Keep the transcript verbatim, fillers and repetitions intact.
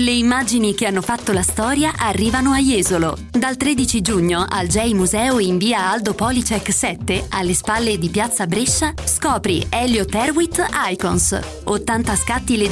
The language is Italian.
Le immagini che hanno fatto la storia arrivano a Jesolo. Dal tredici giugno al J Museo in via Aldo Policek sette, alle spalle di piazza Brescia, scopri Elio Terwit Icons, ottanta scatti